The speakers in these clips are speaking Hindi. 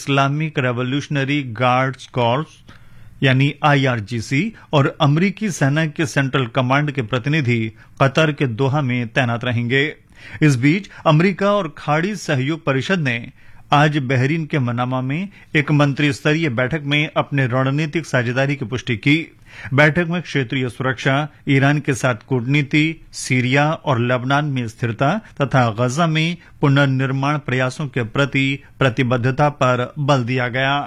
इस्लामिक रेवोल्यूशनरी गार्ड्स कॉर्प्स यानी IRGC और अमरीकी सेना के सेंट्रल कमांड के प्रतिनिधि कतर के दोहा में तैनात रहेंगे। इस बीच अमरीका और खाड़ी सहयोग परिषद ने आज बहरीन के मनामा में एक मंत्री स्तरीय बैठक में अपने रणनीतिक साझेदारी की पुष्टि की। बैठक में क्षेत्रीय सुरक्षा, ईरान के साथ कूटनीति, सीरिया और लेबनान में स्थिरता तथा गजा में पुनर्निर्माण प्रयासों के प्रति प्रतिबद्धता पर बल दिया गया।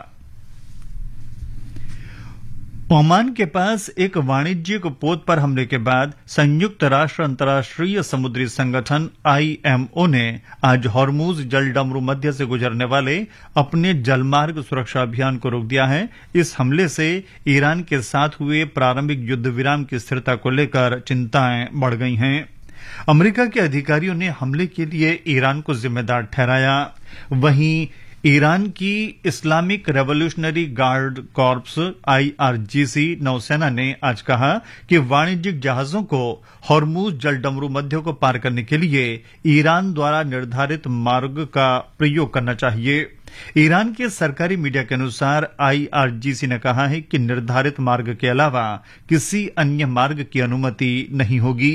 ओमान के पास एक वाणिज्यिक पोत पर हमले के बाद संयुक्त राष्ट्र अंतर्राष्ट्रीय समुद्री संगठन IMO ने आज हॉर्मुज जलडमरू मध्य से गुजरने वाले अपने जलमार्ग सुरक्षा अभियान को रोक दिया है। इस हमले से ईरान के साथ हुए प्रारंभिक युद्ध विराम की स्थिरता को लेकर चिंताएं बढ़ गई हैं। अमेरिका के अधिकारियों ने हमले के लिए ईरान को जिम्मेदार ठहराया। वहीं ईरान की Islamic revolutionary guard corps IRGC नौसेना ने आज कहा कि वाणिज्यिक जहाजों को हॉर्मुज जलडमरू मध्य को पार करने के लिए ईरान द्वारा निर्धारित मार्ग का प्रयोग करना चाहिए। ईरान के सरकारी मीडिया के अनुसार IRGC ने कहा है कि निर्धारित मार्ग के अलावा किसी अन्य मार्ग की अनुमति नहीं होगी।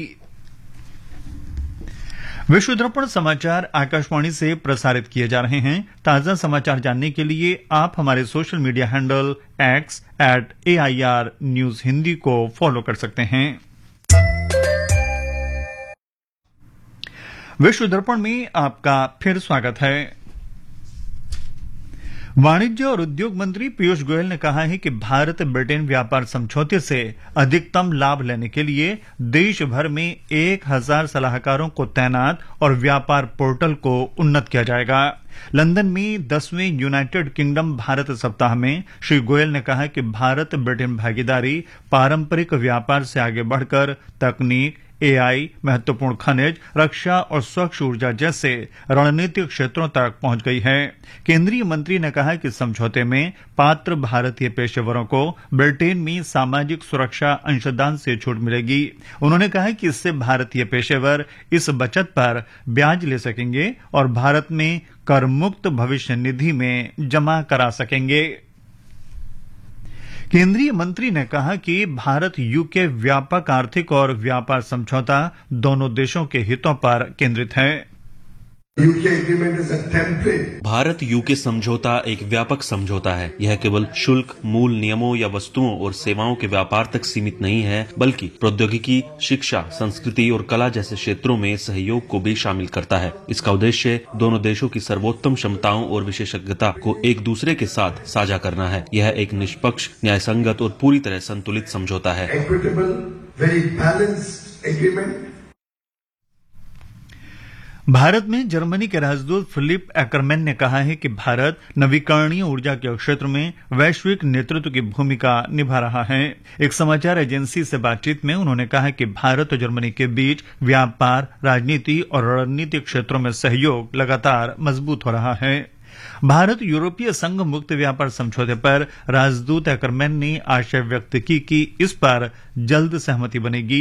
विश्व दर्पण समाचार आकाशवाणी से प्रसारित किए जा रहे हैं। ताजा समाचार जानने के लिए आप हमारे social media handle X @AIR news Hindi को फॉलो कर सकते हैं। विश्व दर्पण में आपका फिर स्वागत है। वाणिज्य और उद्योग मंत्री पीयूष गोयल ने कहा है कि भारत ब्रिटेन व्यापार समझौते से अधिकतम लाभ लेने के लिए देश भर में 1000 सलाहकारों को तैनात और व्यापार पोर्टल को उन्नत किया जाएगा। लंदन में 10वें यूनाइटेड किंगडम भारत सप्ताह में श्री गोयल ने कहा कि भारत ब्रिटेन भागीदारी पारंपरिक व्यापार से आगे बढ़कर तकनीक, AI, महत्वपूर्ण खनिज, रक्षा और स्वच्छ ऊर्जा जैसे रणनीतिक क्षेत्रों तक पहुंच गई है। केंद्रीय मंत्री ने कहा कि समझौते में पात्र भारतीय पेशेवरों को ब्रिटेन में सामाजिक सुरक्षा अंशदान से छूट मिलेगी। उन्होंने कहा कि इससे भारतीय पेशेवर इस बचत पर ब्याज ले सकेंगे और भारत में कर मुक्त भविष्य निधि में जमा करा सकेंगे। केंद्रीय मंत्री ने कहा कि भारत UK व्यापक आर्थिक और व्यापार समझौता दोनों देशों के हितों पर केंद्रित है। भारत UK समझौता एक व्यापक समझौता है। यह केवल शुल्क, मूल नियमों या वस्तुओं और सेवाओं के व्यापार तक सीमित नहीं है, बल्कि प्रौद्योगिकी, शिक्षा, संस्कृति और कला जैसे क्षेत्रों में सहयोग को भी शामिल करता है। इसका उद्देश्य दोनों देशों की सर्वोत्तम क्षमताओं और विशेषज्ञता को एक दूसरे के साथ साझा करना है। यह एक निष्पक्ष, न्यायसंगत और पूरी तरह संतुलित समझौता है। भारत में जर्मनी के राजदूत फिलिप एकरमैन ने कहा है कि भारत नवीकरणीय ऊर्जा के क्षेत्र में वैश्विक नेतृत्व की भूमिका निभा रहा है। एक समाचार एजेंसी से बातचीत में उन्होंने कहा कि भारत और जर्मनी के बीच व्यापार, राजनीति और रणनीतिक क्षेत्रों में सहयोग लगातार मजबूत हो रहा है। भारत यूरोपीय संघ मुक्त व्यापार समझौते पर राजदूत एकरमैन ने आशा व्यक्त की कि इस पर जल्द सहमति बनेगी।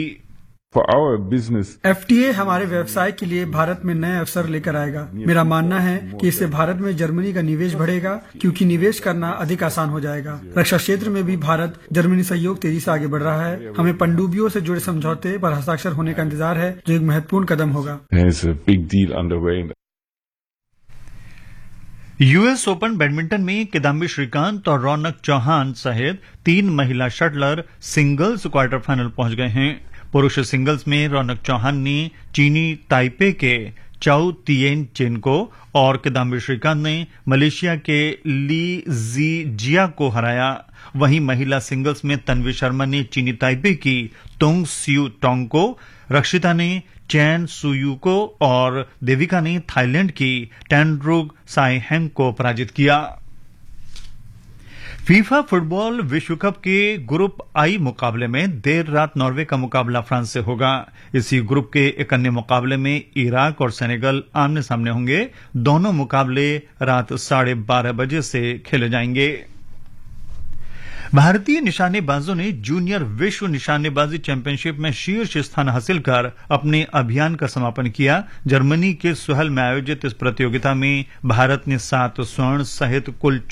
FTA हमारे व्यवसाय के लिए भारत में नए अवसर लेकर आएगा। मेरा मानना है कि इससे भारत में जर्मनी का निवेश बढ़ेगा, क्योंकि निवेश करना अधिक आसान हो जाएगा। रक्षा क्षेत्र में भी भारत जर्मनी सहयोग तेजी से आगे बढ़ रहा है। हमें पनडुब्बियों से जुड़े समझौते पर हस्ताक्षर होने का इंतजार है, जो एक महत्वपूर्ण कदम होगा। US ओपन बैडमिंटन में किदाम्बी श्रीकांत और रौनक चौहान सहित 3 महिला शटलर सिंगल्स क्वार्टर फाइनल पहुंच गए हैं। पुरुष सिंगल्स में रौनक चौहान ने चीनी ताइपे के चाउ तिएन चेन को और किदाम्बी श्रीकांत ने मलेशिया के ली जिया को हराया। वहीं महिला सिंगल्स में तन्वी शर्मा ने चीनी ताइपे की तुंग स्यू टोंग को, रक्षिता ने चैन सुयू को और देविका ने थाईलैंड की टेनड्रुग साइहेंग को पराजित किया। फीफा फुटबॉल विश्व कप के ग्रुप I मुकाबले में देर रात नॉर्वे का मुकाबला फ्रांस से होगा। इसी ग्रुप के एक अन्य मुकाबले में इराक और सेनेगल आमने सामने होंगे। दोनों मुकाबले रात 12:30 बजे से खेले जाएंगे। भारतीय निशानेबाजों ने जूनियर विश्व निशानेबाजी चैंपियनशिप में शीर्ष स्थान हासिल कर अपने अभियान का समापन किया। जर्मनी के सुहल में आयोजित इस प्रतियोगिता में भारत ने 7 स्वर्ण सहित कुल